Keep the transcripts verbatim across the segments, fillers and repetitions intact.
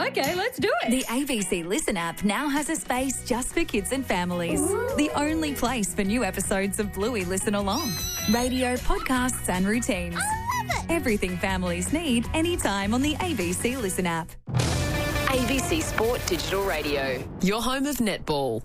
Okay, let's do it. The A B C Listen app now has a space just for kids and families. Ooh. The only place for new episodes of Bluey Listen Along. Radio, podcasts and routines. I love it. Everything families need anytime on the A B C Listen app. A B C Sport Digital Radio, your home of netball.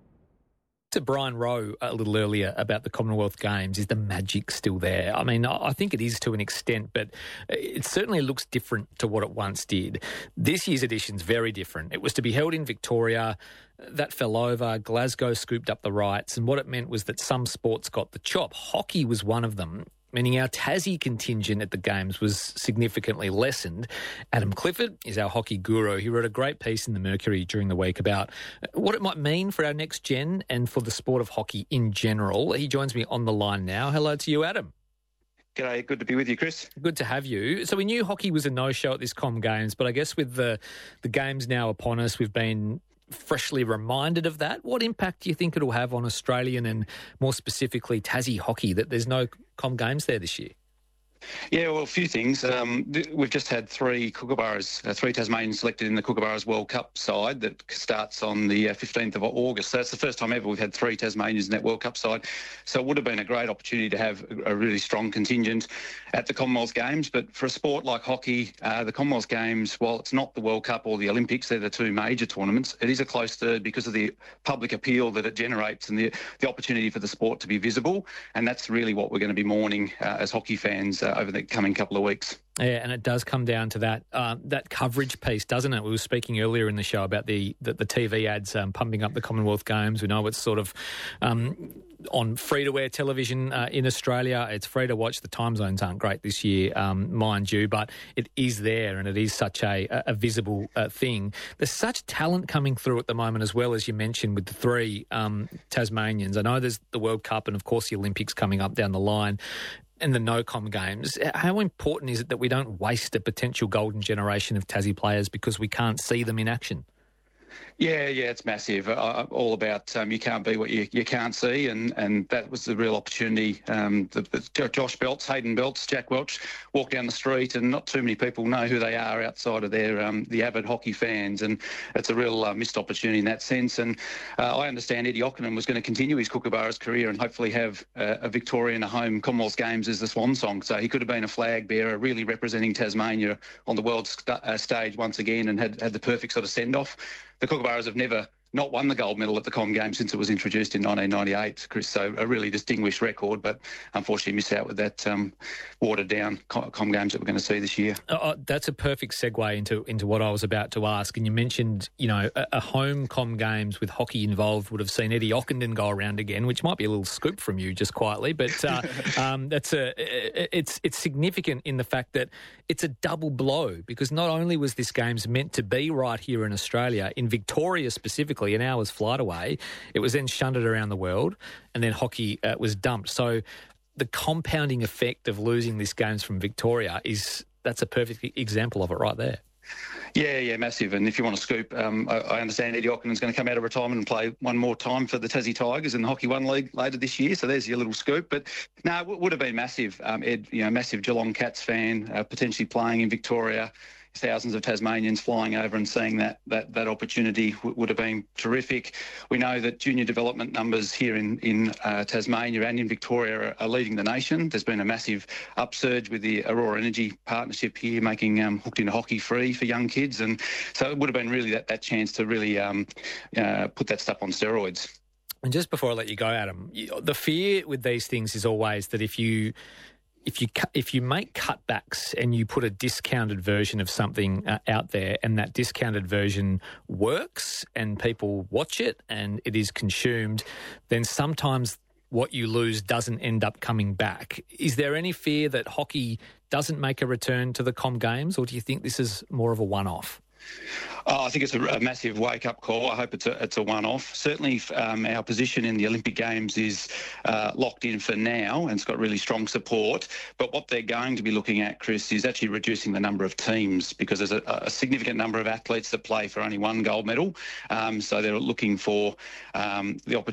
To Brian Rowe a little earlier about the Commonwealth Games, is the magic still there? I mean, I think it is to an extent, but it certainly looks different to what it once did. This year's edition's very different. It was to be held in Victoria. That fell over. Glasgow scooped up the rights, and what it meant was that some sports got the chop. Hockey was one of them, meaning our Tassie contingent at the Games was significantly lessened. Adam Clifford is our hockey guru. He wrote a great piece in the Mercury during the week about what it might mean for our next gen and for the sport of hockey in general. He joins me on the line now. Hello to you, Adam. G'day, good to be with you, Chris. Good to have you. So we knew hockey was a no-show at this Com Games, but I guess with the, the Games now upon us, we've been freshly reminded of that. What impact do you think it'll have on Australian and more specifically Tassie hockey that there's no Com Games there this year? Yeah, well, a few things. Um, th- we've just had three Kookaburras, uh, three Tasmanians selected in the Kookaburras World Cup side that starts on the uh, fifteenth of August. So that's the first time ever we've had three Tasmanians in that World Cup side. So it would have been a great opportunity to have a, a really strong contingent at the Commonwealth Games. But for a sport like hockey, uh, the Commonwealth Games, while it's not the World Cup or the Olympics, they're the two major tournaments, it is a close third because of the public appeal that it generates and the, the opportunity for the sport to be visible. And that's really what we're going to be mourning uh, as hockey fans uh, over the coming couple of weeks. Yeah, and it does come down to that uh, that coverage piece, doesn't it? We were speaking earlier in the show about the the, the T V ads um, pumping up the Commonwealth Games. We know it's sort of um, on free-to-air television uh, in Australia. It's free to watch. The time zones aren't great this year, um, mind you, but it is there and it is such a, a visible uh, thing. There's such talent coming through at the moment as well, as you mentioned, with the three um, Tasmanians. I know there's the World Cup and, of course, the Olympics coming up down the line. And the no-com games, how important is it that we don't waste a potential golden generation of Tassie players because we can't see them in action? Yeah, yeah, it's massive. Uh, all about um, you can't be what you, you can't see, and, and that was the real opportunity. Um, the, the Josh Belts, Hayden Belts, Jack Welch walk down the street, and not too many people know who they are outside of their um, the avid hockey fans, and it's a real uh, missed opportunity in that sense. And uh, I understand Eddie Ockenden was going to continue his Kookaburras career and hopefully have uh, a Victoria and a home Commonwealth Games as the swan song. So he could have been a flag bearer, really representing Tasmania on the world st- uh, stage once again, and had had the perfect sort of send off. The Kookaburras have never not won the gold medal at the Com Games since it was introduced in nineteen ninety-eight, Chris. So a really distinguished record, but unfortunately missed out with that um, watered-down Com Games that we're going to see this year. Oh, that's a perfect segue into into what I was about to ask. And you mentioned, you know, a, a home Com Games with hockey involved would have seen Eddie Ockenden go around again, which might be a little scoop from you just quietly, but uh, um, that's a it's it's significant in the fact that it's a double blow, because not only was this Games meant to be right here in Australia, in Victoria specifically, an hour's flight away, it was then shunted around the world, and then hockey uh, was dumped. So the compounding effect of losing this Games from Victoria is that's a perfect example of it right there. Yeah, yeah, massive. And if you want to scoop, um, I, I understand Eddie Ockenden's going to come out of retirement and play one more time for the Tassie Tigers in the Hockey One League later this year. So there's your little scoop. But no, it w- would have been massive. Um, Ed, you know, massive Geelong Cats fan, uh, potentially playing in Victoria. Thousands of Tasmanians flying over and seeing that that that opportunity w- would have been terrific. We know that junior development numbers here in in uh, Tasmania and in Victoria are, are leading the nation. There's been a massive upsurge with the Aurora Energy partnership here, making um, hooked into hockey free for young kids, and so it would have been really that, that chance to really um, uh, put that stuff on steroids. And just before I let you go, Adam, the fear with these things is always that if you If you if you make cutbacks and you put a discounted version of something uh, out there, and that discounted version works and people watch it and it is consumed, then sometimes what you lose doesn't end up coming back. Is there any fear that hockey doesn't make a return to the Com Games, or do you think this is more of a one-off? Oh, I think it's a, a massive wake-up call. I hope it's a, it's a one-off. Certainly um, our position in the Olympic Games is uh, locked in for now, and it's got really strong support. But what they're going to be looking at, Chris, is actually reducing the number of teams, because there's a, a significant number of athletes that play for only one gold medal. Um, so they're looking for um, the,